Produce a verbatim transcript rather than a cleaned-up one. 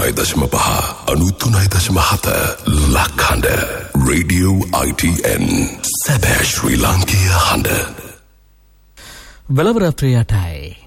අනූතුනයි දශම පහ අනූතුනයි දශම හත ලක්හඬ රේඩියෝ I T N සැබෑ ශ්‍රී ලාංකීය හඬ වෙලවර ප්‍රියටයි